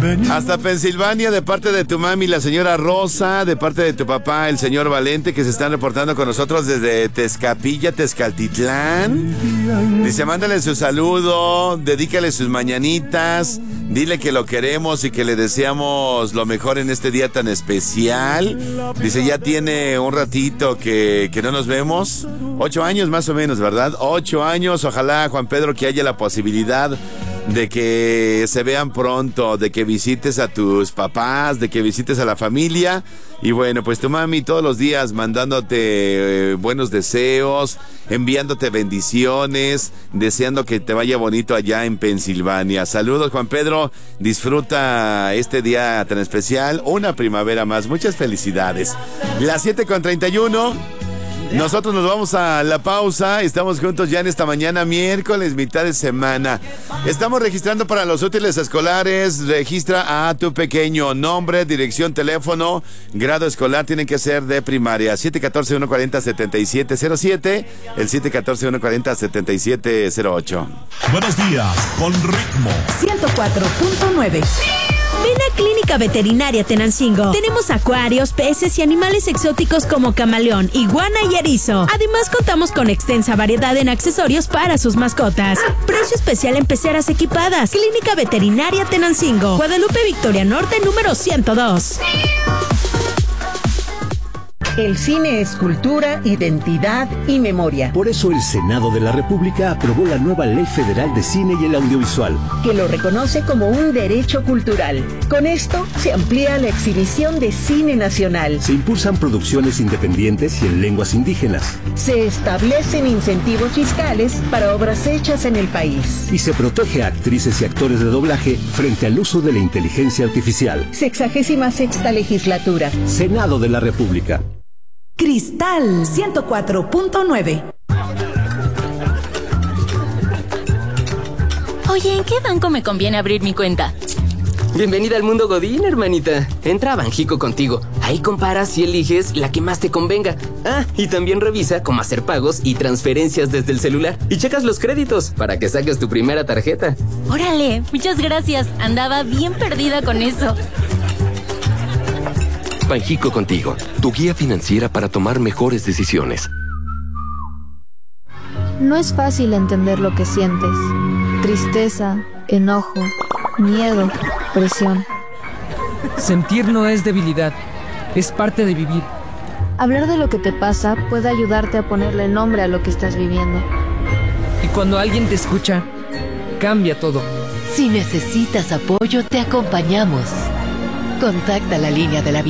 Hasta Pensilvania, de parte de tu mami, la señora Rosa, de parte de tu papá, el señor Valente, que se están reportando con nosotros desde Tezcapilla, Tezcaltitlán. Dice, mándale su saludo, dedícale sus mañanitas, dile que lo queremos y que le deseamos lo mejor en este día tan especial. Dice, ya tiene un ratito que no nos vemos, 8 años más o menos, ¿verdad? 8 años, ojalá, Juan Pedro, que haya la posibilidad de que se vean pronto, de que visites a tus papás, de que visites a la familia. Y bueno, pues tu mami todos los días mandándote buenos deseos, enviándote bendiciones, deseando que te vaya bonito allá en Pensilvania. Saludos, Juan Pedro, disfruta este día tan especial, una primavera más, muchas felicidades. Las 7:31. Nosotros nos vamos a la pausa. Estamos juntos ya en esta mañana, miércoles, mitad de semana. Estamos registrando para los útiles escolares. Registra a tu pequeño, nombre, dirección, teléfono, grado escolar. Tienen que ser de primaria. 714-140-7707. El 714-140-7708. Buenos días, con ritmo 104.9. Ven a Clínica Veterinaria Tenancingo. Tenemos acuarios, peces y animales exóticos como camaleón, iguana y erizo. Además, contamos con extensa variedad en accesorios para sus mascotas. Precio especial en peceras equipadas. Clínica Veterinaria Tenancingo. Guadalupe Victoria Norte, número 102. El cine es cultura, identidad y memoria. Por eso el Senado de la República aprobó la nueva Ley Federal de Cine y el Audiovisual, que lo reconoce como un derecho cultural. Con esto se amplía la exhibición de cine nacional. Se impulsan producciones independientes y en lenguas indígenas. Se establecen incentivos fiscales para obras hechas en el país. Y se protege a actrices y actores de doblaje frente al uso de la inteligencia artificial. 66ª legislatura. Senado de la República. Cristal 104.9. Oye, ¿en qué banco me conviene abrir mi cuenta? Bienvenida al mundo Godín, hermanita. Entra a Banjico contigo. Ahí comparas y eliges la que más te convenga. Ah, y también revisa cómo hacer pagos y transferencias desde el celular. Y checas los créditos para que saques tu primera tarjeta. Órale, muchas gracias. Andaba bien perdida con eso. Banjico contigo, tu guía financiera para tomar mejores decisiones. No es fácil entender lo que sientes. Tristeza, enojo, miedo, presión. Sentir no es debilidad, es parte de vivir. Hablar de lo que te pasa puede ayudarte a ponerle nombre a lo que estás viviendo. Y cuando alguien te escucha, cambia todo. Si necesitas apoyo, te acompañamos. Contacta la línea de la vida.